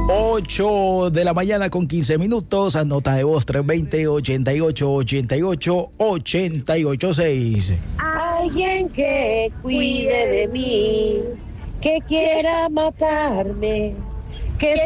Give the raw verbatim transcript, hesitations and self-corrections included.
ocho de la mañana con quince minutos. Nota de voz tres dos cero, ochenta y ocho, ochenta y ocho, ochenta y ocho seis. Alguien que cuide de mí, que quiera matarme, que